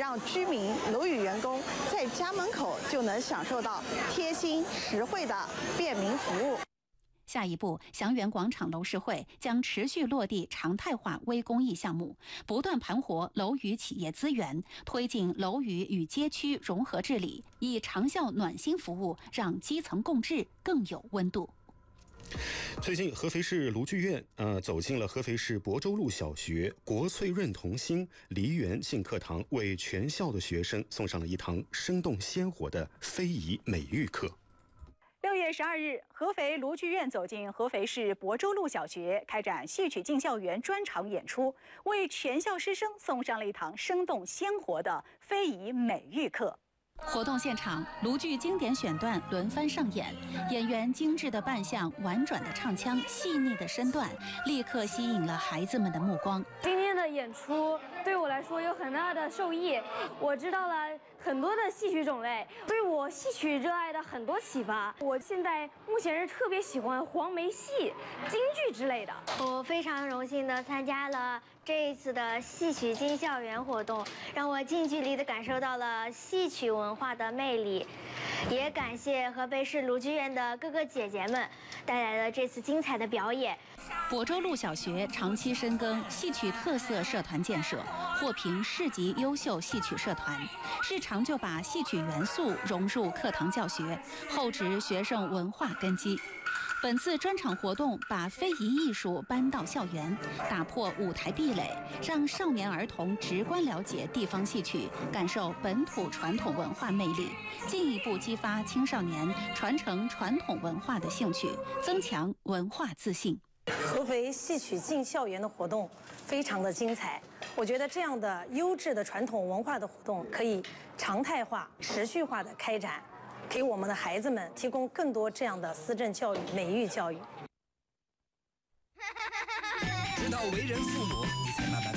让居民、楼宇员工在家门口就能享受到贴心实惠的便民服务。 下一步，祥源广场楼市会将持续落地常态化微公益项目，不断盘活楼宇企业资源，推进楼宇与街区融合治理，以长效暖心服务，让基层共治更有温度。 最近，合肥市卢剧院走进了合肥市亳州路小学国粹润童心梨园进课堂，为全校的学生送上了一堂生动鲜活的非遗美育课。 6月12日，合肥卢剧院走进合肥市亳州路小学，开展戏曲进校园专场演出，为全校师生送上了一堂生动鲜活的非遗美育课。 活动现场，卢剧经典选段轮番上演，演员精致的扮相、婉转的唱腔、细腻的身段，立刻吸引了孩子们的目光。 今天的演出对我来说有很大的受益，我知道了很多的戏曲种类，对我戏曲热爱的很多启发。我现在目前是特别喜欢黄梅戏、京剧之类的。 我非常荣幸地参加了这一次的戏曲进校园活动，让我近距离地感受到了戏曲文化的魅力，也感谢合肥市卢剧院的各个姐姐们带来了这次精彩的表演。 亳州路小学长期深耕戏曲特色社团建设，获评市级优秀戏曲社团，是长久把戏曲元素融入课堂教学，厚植学生文化根基。本次专场活动把非遗艺术搬到校园，打破舞台壁垒，让少年儿童直观了解地方戏曲，感受本土传统文化魅力，进一步激发青少年传承传统文化的兴趣，增强文化自信。 合肥戏曲进校园的活动非常的精彩，我觉得这样的优质的传统文化的活动可以常态化、持续化的开展，给我们的孩子们提供更多这样的思政教育、美育教育。 知道为人父母，你才慢慢